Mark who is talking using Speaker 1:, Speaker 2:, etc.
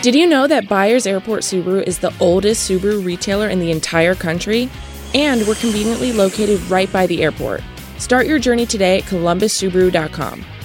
Speaker 1: Did you know that Byers Airport Subaru is the oldest Subaru retailer in the entire country? And we're conveniently located right by the airport. Start your journey today at columbussubaru.com.